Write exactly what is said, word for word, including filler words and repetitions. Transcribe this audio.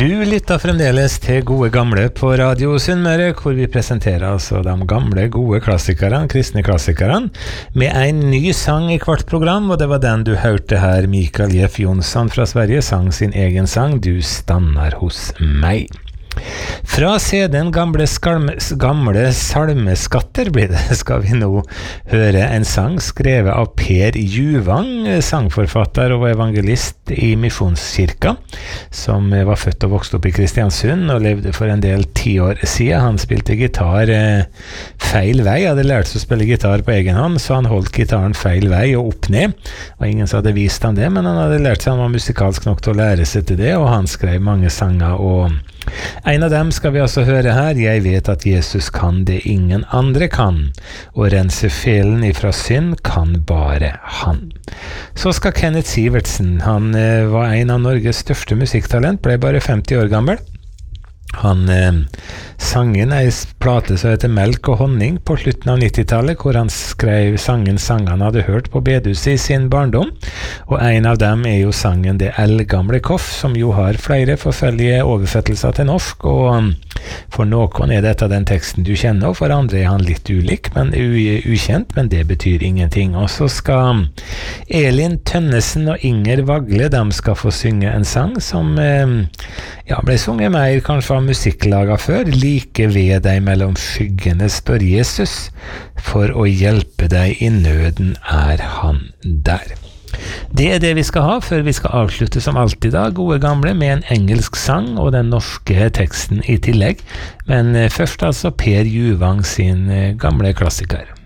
Du lytter fremdeles til Gode Gamle på Radio Sunnmøre, hvor vi presenterer altså de gamle, gode klassikerne, kristne klassikerne, med en ny sang i hvert program, og det var den du hørte her. Mikael Jeff Jonsson fra Sverige sang sin egen sang, Du stannar hos meg. Fra C D-en gamle, skalme, gamle salmeskatter blir det, skal vi nå høre en sang skrevet av Per Juvang, sangforfatter og evangelist i Misjonskirka, som var født og vokst opp i Kristiansund og levde for en del tiår siden. Han spilte gitar eh, feil vei, hadde lært seg å spille gitar på egen hånd, så han holdt gitaren feil vei og opp ned, og ingen som hadde vist han det, men han hadde lært seg, han var musikalsk nok til å lære seg til det, og han skrev mange sanger, og en av dem skal vi altså høre her. Jeg vet at Jesus kan det ingen andre kan, og rense felen ifra synd kan bare han. Så skal Kenneth Sivertsen, han eh, var en av Norges største musikktalent, ble bare femti år gammel. Han eh, sang inn ei plate som heter Melk og honning på slutten av nittitallet, hvor han skrev sangen sang han hadde hørt på bedehuset i sin barndom, og en av dem er jo sangen Det eldgamle koff, som jo har flere forskjellige oversettelser til norsk, og for noen er dette den teksten du kjenner, og for andre er han litt ulik, men ukjent, men det betyr ingenting. Og så skal Elin Tønnesen og Inger Vagle, de skal få synge en sang som eh, ja, ble sunget mer kanskje av musikklaga før. Like ved deg mellom skyggene spør Jesus, for å hjelpe deg i nøden er han der. Det er det vi skal ha før vi skal avslutte som alltid da, Gode Gamle, med en engelsk sang og den norske teksten i tillegg. Men først altså Per Juvang sin gamle klassiker.